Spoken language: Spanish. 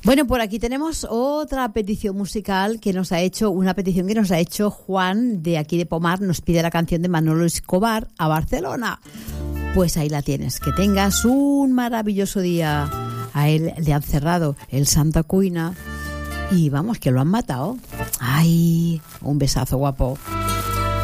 Bueno, por aquí tenemos otra petición musical que nos ha hecho, una petición que nos ha hecho Juan de aquí de Pomar, nos pide la canción de Manolo Escobar a Barcelona. Pues ahí la tienes, que tengas un maravilloso día. A él le han cerrado el Santa Cuina y vamos, que lo han matado. Ay, un besazo guapo.